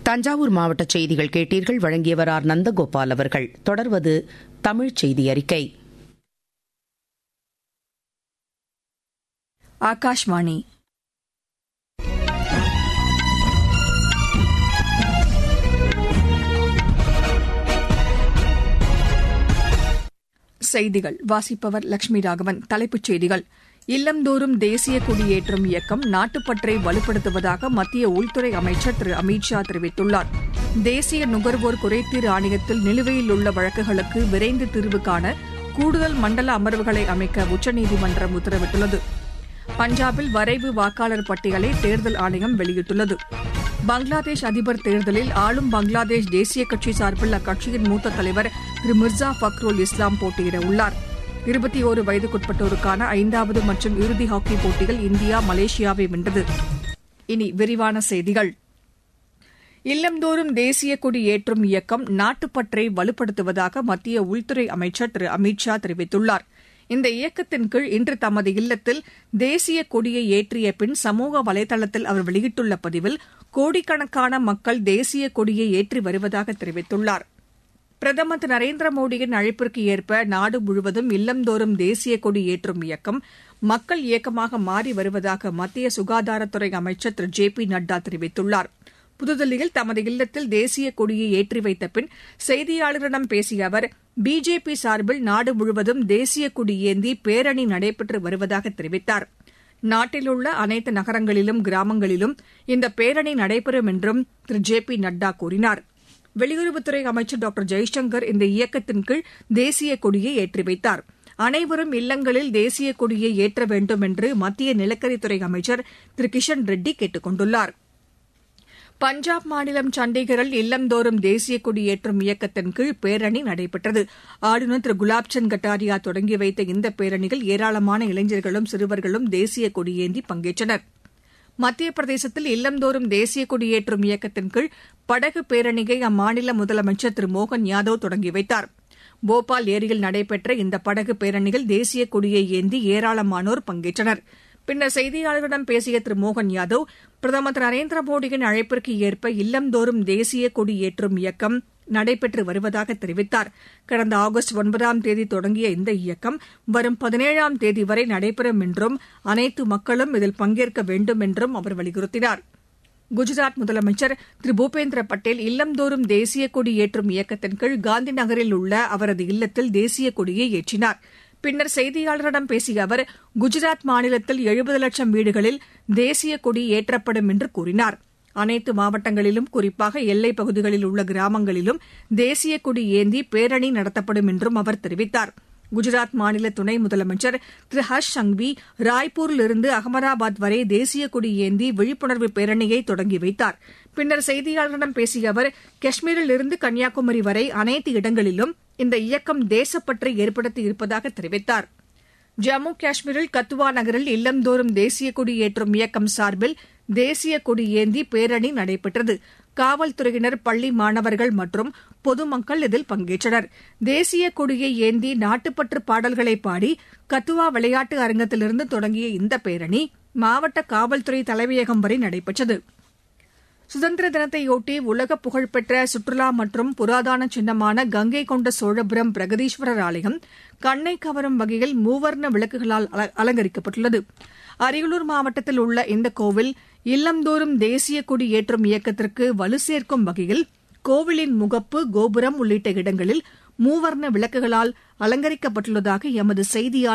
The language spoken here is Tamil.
தஞ்சாவூர் மாவட்ட செய்திகள் கேட்டீர்கள். வழங்கியவர் ஆர். நந்தகோபால் அவர்கள். தொடர்வது தமிழ் செய்தி அறிக்கை. ஆகாஷ்வாணி. செய்திகள் வாசிப்பவர் லட்சுமி ராகவன். தலைப்புச் செய்திகள்: இல்லந்தோறும் தேசிய கொடியேற்றும் இயக்கம் நாட்டுப்பற்றை வலுப்படுத்துவதாக மத்திய உள்துறை அமைச்சர் திரு அமித் ஷா தெரிவித்துள்ளார். தேசிய நுகர்வோர் குறைதீர் ஆணையத்தில் நிலுவையில் உள்ள வழக்குகளுக்கு விரைந்து தீர்வு காண கூடுதல் மண்டல அமர்வுகளை அமைக்க உச்சநீதிமன்றம் உத்தரவிட்டுள்ளது. பஞ்சாபில் வரைவு வாக்காளர் பட்டியலை தேர்தல் ஆணையம் வெளியிட்டுள்ளது. பங்களாதேஷ் அதிபர் தேர்தலில் ஆளும் பங்களாதேஷ் தேசிய கட்சி சார்பில் அக்கட்சியின் மூத்த தலைவர் திரு மிர்சா ஃபக்ருல் இஸ்லாம் போட்டியிட உள்ளார். 21 வயதுக்குட்பட்டோருக்கான 5வது மற்றும் இறுதி ஹாக்கி போட்டியில் இந்தியா மலேசியாவை வென்றது. இனி விரிவான செய்திகள். இல்லந்தோறும் தேசிய கொடி ஏற்றும் இயக்கம் நாட்டுப்பற்றை வலுப்படுத்துவதாக மத்திய உள்துறை அமைச்சர் திரு அமித் ஷா தெரிவித்துள்ளார். இந்த இயக்கத்தின் கீழ் இன்று தமது இல்லத்தில் தேசிய கொடியை ஏற்றிய பின் சமூக வலைதளத்தில் அவர் வெளியிட்டுள்ள பதிவில் கோடிக்கணக்கான மக்கள் தேசிய கொடியை ஏற்றி வருவதாக தெரிவித்துள்ளார். பிரதமர் திரு நரேந்திர மோடியின் அழைப்பிற்கு ஏற்ப நாடு முழுவதும் இல்லந்தோறும் தேசிய கொடி ஏற்றும் இயக்கம் மக்கள் இயக்கமாக மாறி வருவதாக மத்திய சுகாதாரத்துறை அமைச்சர் திரு ஜே.பி. நட்டா தெரிவித்துள்ளார். புதுதில்லியில் தமது இல்லத்தில் தேசிய கொடியை ஏற்றி வைத்த பின் செய்தியாளர்களிடம் பேசிய அவர், பிஜேபி சார்பில் நாடு முழுவதும் தேசிய கொடி ஏந்தி பேரணி நடைபெற்று வருவதாக தெரிவித்தார். நாட்டில் உள்ள அனைத்து நகரங்களிலும் கிராமங்களிலும் இந்த பேரணி நடைபெறும் என்றும் திரு ஜே.பி. நட்டா கூறினார். வெளியுறவுத்துறை அமைச்சர் டாக்டர் ஜெய்சங்கர் இந்த இயக்கத்தின் கீழ் தேசிய கொடியை ஏற்றி வைத்தார். அனைவரும் இல்லங்களில் தேசிய கொடியை ஏற்ற வேண்டும் என்று மத்திய நிலக்கரித்துறை அமைச்சர் திரு கிஷன் ரெட்டி கேட்டுக் கொண்டுள்ளார். பஞ்சாப் மாநிலம் சண்டிகரில் இல்லந்தோறும் தேசிய கொடி ஏற்றும் இயக்கத்தின் கீழ் பேரணி நடைபெற்றது. ஆளுநர் திரு குலாப்சந்த் கட்டாரியா தொடங்கி வைத்த இந்த பேரணியில் ஏராளமான இளைஞர்களும் சிறுவர்களும் தேசிய கொடியேந்தி பங்கேற்றனர். மத்திய பிரதேசத்தில் இல்லந்தோறும் தேசிய கொடியேற்றும் இயக்கத்தின் கீழ் படகு பேரணியை அம்மாநில முதலமைச்சர் திரு மோகன் யாதவ் தொடங்கி வைத்தார். போபால் ஏரியில் நடைபெற்ற இந்த படகு பேரணியில் தேசிய கொடியை ஏந்தி ஏராளமானோர் பங்கேற்றனர். பின்னர் செய்தியாளர்களிடம் பேசிய திரு மோகன் யாதவ், பிரதமர் திரு நரேந்திர மோடியின் அழைப்பிற்கு ஏற்ப இல்லந்தோறும் தேசிய கொடி ஏற்றும் இயக்கம் நடைபெற்று வருவதாக தெரிவித்தார். கடந்த ஆகஸ்ட் 9ஆம் தேதி தொடங்கிய இந்த இயக்கம் வரும் 17ஆம் தேதி வரை நடைபெறும் என்றும் அனைத்து மக்களும் இதில் பங்கேற்க வேண்டும் என்றும் அவர் வலியுறுத்தினார். குஜராத் முதலமைச்சர் திரு பூபேந்திர பட்டேல் இல்லந்தோறும் தேசிய கொடி ஏற்றும் இயக்கத்தின் கீழ் காந்தி நகரில் உள்ள அவரது இல்லத்தில் தேசிய கொடியை ஏற்றினார். பின்னர் செய்தியாளர்களிடம் பேசிய அவர், குஜராத் மாநிலத்தில் 70 லட்சம் வீடுகளில் தேசிய கொடி ஏற்றப்படும் என்று கூறினார். அனைத்து மாவட்டங்களிலும், குறிப்பாக எல்லைப் பகுதிகளில் உள்ள கிராமங்களிலும் தேசிய கொடி ஏந்தி பேரணி நடத்தப்படும் என்றும் அவர் தெரிவித்தார். குஜராத் மாநில துணை முதலமைச்சர் திரு ஹர்ஷ் சங்வி ராய்ப்பூரிலிருந்து அகமதாபாத் வரை தேசிய கொடி ஏந்தி விழிப்புணர்வு பேரணியை தொடங்கி வைத்தார். பின்னர் செய்தியாளர்களிடம் பேசிய அவர், காஷ்மீரில் இருந்து கன்னியாகுமரி வரை அனைத்து இடங்களிலும் இந்த இயக்கம் தேசப்பற்றை ஏற்படுத்தி இருப்பதாக தெரிவித்தார். ஜம்மு காஷ்மீரில் கத்துவா நகரில் இல்லந்தோறும் தேசிய கொடி ஏற்றும் இயக்கம் சார்பில் தேசிய கொடி ஏந்தி பேரணி நடைபெற்றது. காவல்துறையினர், பள்ளி மாணவர்கள் மற்றும் பொதுமக்கள் இதில் பங்கேற்றனர். தேசிய கொடியை ஏந்தி நாட்டுப்பற்று பாடல்களை பாடி கத்துவா விளையாட்டு அரங்கத்திலிருந்து தொடங்கிய இந்த பேரணி மாவட்ட காவல்துறை தலைமையகம் வரை நடைபெற்றது. சுதந்திர தினத்தையொட்டி உலக புகழ்பெற்ற சுற்றுலா மற்றும் புராதன சின்னமான கங்கை கொண்ட சோழபுரம் பிரகதீஸ்வரர் ஆலயம் கண்ணை கவரும் வகையில் மூவர்ண விளக்குகளால் அலங்கரிக்கப்பட்டுள்ளது. அரியலூர் மாவட்டத்தில் உள்ள இந்த கோவில் இல்லந்தோறும் தேசிய கொடி ஏற்றும் இயக்கத்திற்கு வலு சேர்க்கும் வகையில் கோவிலின் முகப்பு, கோபுரம் உள்ளிட்ட இடங்களில் மூவர்ண விளக்குகளால் அலங்கரிக்கப்பட்டுள்ளதாக எமது செய்தியாளர்